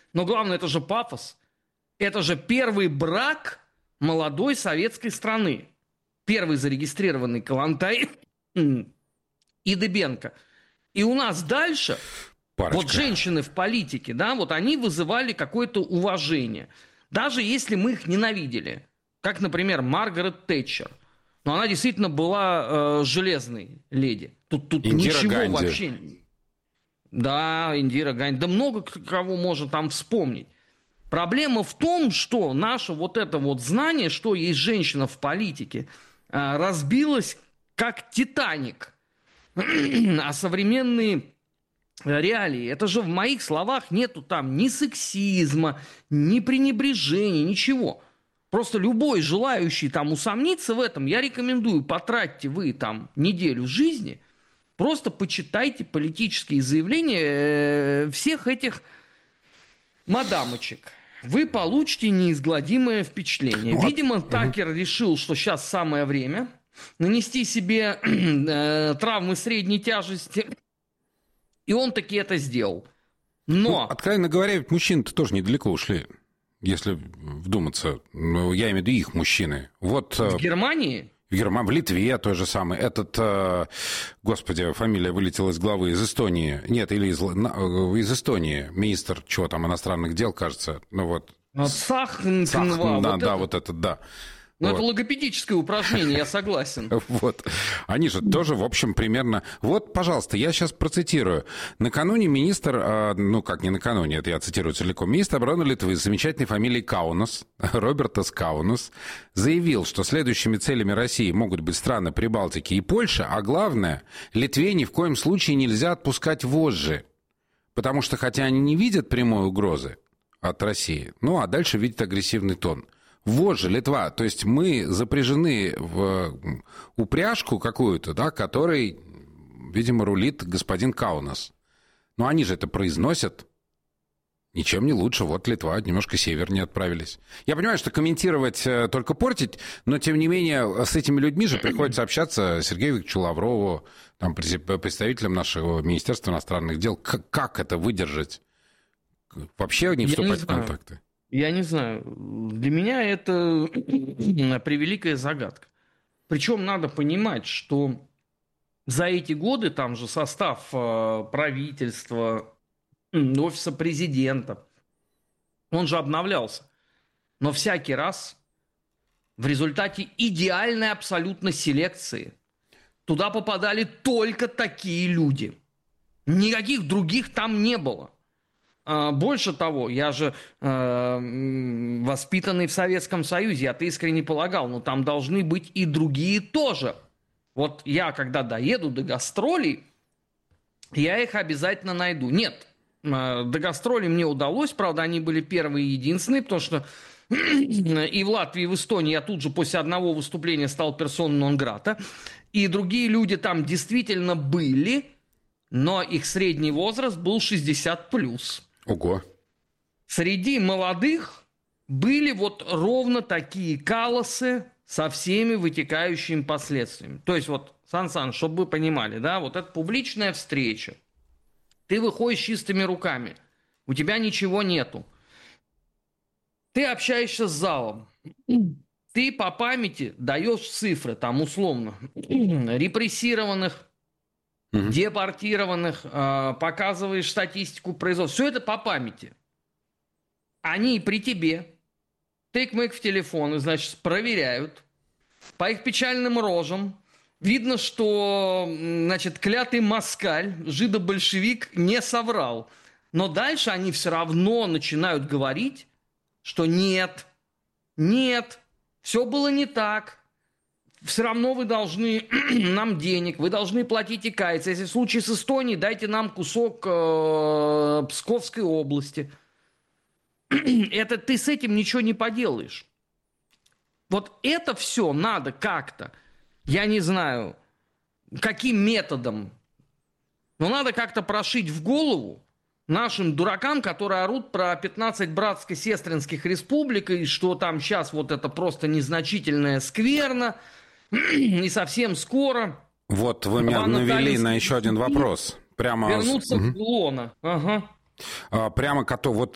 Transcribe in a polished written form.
Но главное, это же пафос. Это же первый брак молодой советской страны. Первый зарегистрированный Калантай и Дыбенко. И у нас дальше Парочка. вот женщины в политике, да, вот они вызывали какое-то уважение. Даже если мы их ненавидели. Как, например, Маргарет Тэтчер. Но она действительно была железной леди. Тут Индира ничего Ганди. вообще. Да, Индира Ганди. Да много кого можно там вспомнить. Проблема в том, что наше вот это вот знание, что есть женщина в политике, разбилось как Титаник. А современные реалии, это же в моих словах нету там ни сексизма, ни пренебрежения, ничего. Просто любой желающий там усомниться в этом, я рекомендую, потратьте вы там неделю жизни, просто почитайте политические заявления всех этих мадамочек. Вы получите неизгладимое впечатление. Вот. Видимо, Такер решил, что сейчас самое время нанести себе травмы средней тяжести, и он таки это сделал. Но... Откровенно говоря, ведь мужчины-то тоже недалеко ушли. Если вдуматься, ну, я имею в виду их мужчины. Вот, В Германии? в Литве той же самой. Господи, фамилия вылетела из головы, из Эстонии. Нет, или из Эстонии. Министр, чего там, иностранных дел, кажется. Ну вот. Сахнова. Вот этот, да. Ну, вот. это логопедическое упражнение, я согласен. Вот. Они же тоже, в общем, примерно... Вот, пожалуйста, я сейчас процитирую. Накануне министр, ну, как не накануне, это я цитирую целиком, министр обороны Литвы с замечательной фамилией Каунас, Робертас Каунас, заявил, что следующими целями России могут быть страны Прибалтики и Польша, а главное, Литве ни в коем случае нельзя отпускать вожжи, потому что, хотя они не видят прямой угрозы от России, ну, а дальше видят агрессивный тон. Вот же Литва, то есть мы запряжены в упряжку какую-то, да, которой, видимо, рулит господин Каунас. Но они же это произносят ничем не лучше. Вот Литва немножко севернее отправились. Я понимаю, что комментировать только портить, но, тем не менее, с этими людьми же приходится общаться Сергею Викторовичу Лаврову, там, представителям нашего Министерства иностранных дел. Как это выдержать? Вообще не вступать в контакты? Я не знаю. Для меня это превеликая загадка. Причем надо понимать, что за эти годы там же состав правительства, офиса президента, он же обновлялся. Но всякий раз в результате идеальной абсолютно селекции туда попадали только такие люди. Никаких других там не было. Больше того, я же воспитанный в Советском Союзе, я-то искренне полагал, но там должны быть и другие тоже. Вот я, когда доеду до гастролей, я их обязательно найду. Нет, до гастролей мне удалось, правда, они были первые и единственные, потому что и в Латвии, и в Эстонии я тут же после одного выступления стал персона нон-грата, и другие люди там действительно были, но их средний возраст был 60+. Ого. Среди молодых были вот ровно такие калосы со всеми вытекающими последствиями. То есть вот, Сан, чтобы вы понимали, да, вот это публичная встреча. Ты выходишь с чистыми руками, у тебя ничего нету. Ты общаешься с залом. Ты по памяти даешь цифры, там условно, репрессированных, депортированных, показываешь статистику производства. Все это по памяти. Они при тебе тык-мык в телефон, и, значит, проверяют. По их печальным рожам видно, что, значит, клятый москаль, жидобольшевик не соврал. Но дальше они все равно начинают говорить, что нет, все было не так. Все равно вы должны нам денег, вы должны платить и каяться. Если в случае с Эстонией, дайте нам кусок Псковской области. Это ты с этим ничего не поделаешь. Вот это все надо как-то, я не знаю, каким методом, но надо как-то прошить в голову нашим дуракам, которые орут про 15 братско-сестринских республик, и что там сейчас вот это просто незначительная скверна, и совсем скоро... Вот вы меня навели на еще один вопрос. Прямо... Вернуться в лоно. Ага. Прямо вот